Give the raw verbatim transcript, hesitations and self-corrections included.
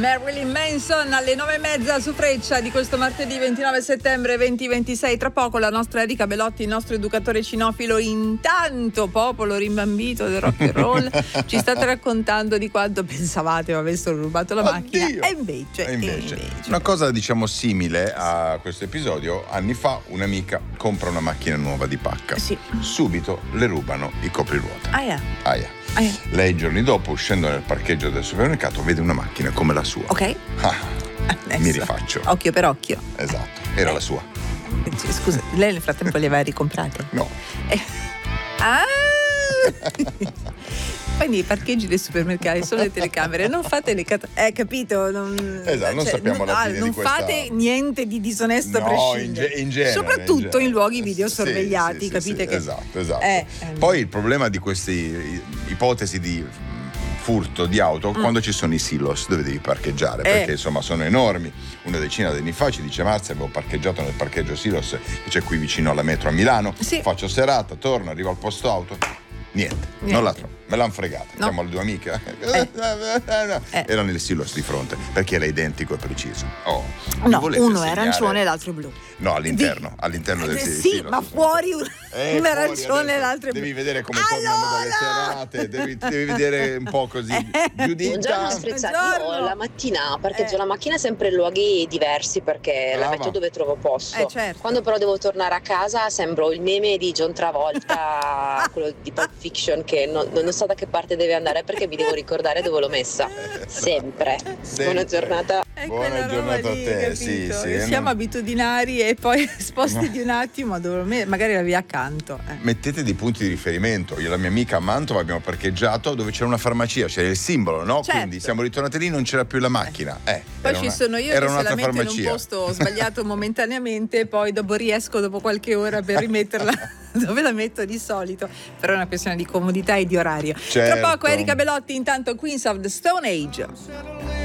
Marilyn Manson alle nove e mezza su Freccia di questo martedì ventinove settembre duemilaventisei. Tra poco la nostra Erika Belotti, il nostro educatore cinofilo, intanto popolo rimbambito del rock and roll, ci state raccontando di quanto pensavate avessero rubato la Oddio. macchina e invece, e invece. e invece Una cosa diciamo simile a questo episodio: anni fa un'amica compra una macchina nuova di pacca, sì. subito le rubano i copriruota. Ah, yeah. Ah, yeah. Ah, yeah. Lei giorni dopo, uscendo nel parcheggio del supermercato, vede una macchina come la sua. Ok. Ah, Adesso. mi rifaccio. Occhio per occhio. Esatto, era Eh. la sua. Scusa, lei nel frattempo le aveva ricomprate? No. Eh. Ah! Poi nei parcheggi dei supermercati sono le telecamere, non fate le cat- eh capito, non, Esatto, non sappiamo la fine non di questa- fate niente di disonesto a No, prescindere. in, ge- in genere, soprattutto in, genere. in luoghi Sì, videosorvegliati, sì, sì, capite sì, che esatto, esatto. Eh, Poi il problema di queste i- ipotesi di furto di auto, Mm. quando ci sono i silos dove devi parcheggiare, Eh. perché insomma sono enormi. Una decina di anni fa ci dice: Marzia, avevo parcheggiato nel parcheggio silos che c'è qui vicino alla metro a Milano, Sì. faccio serata, torno, arrivo al posto auto, niente, Niente. non la trovo, me l'hanno fregata. No. Chiamo le due amiche, Eh. Eh. era nel silos di fronte perché era identico e preciso. Oh, mi no, volete uno è segnare? arancione e l'altro è blu. No, all'interno, all'interno del Eh, silos. sì, ma fuori un, Eh, un fuori arancione e adesso l'altro è blu. devi vedere come tornano dalle Allora! serate, devi, devi vedere un po' così. Giuditta. Buongiorno Sprezzati, Buongiorno. io la mattina parcheggio Eh. la macchina sempre in luoghi diversi perché Brava. la metto dove trovo posto. Eh, certo. Quando però devo tornare a casa sembro il meme di John Travolta, quello di Pulp Fiction, che non, non so da che parte deve andare perché mi devo ricordare dove l'ho messa. Sempre. Sempre. Buona giornata. È Buona quella roba giornata a lì, te, capito? sì, sì, Che eh, siamo no. abitudinari e poi sposti di un attimo dove me- magari la via accanto. eh. Mettete dei punti di riferimento. Io e la mia amica a Mantova abbiamo parcheggiato dove c'era una farmacia, c'era il simbolo, no? Certo. Quindi siamo ritornati lì, non c'era più la macchina. Eh, Poi era ci una- sono io era che se la un'altra metto in un farmacia. posto sbagliato momentaneamente e poi dopo riesco dopo qualche ora per rimetterla dove la metto di solito, però è una questione di comodità e di orario. Certo. Tra poco Erika Belotti, intanto Queens of the Stone Age.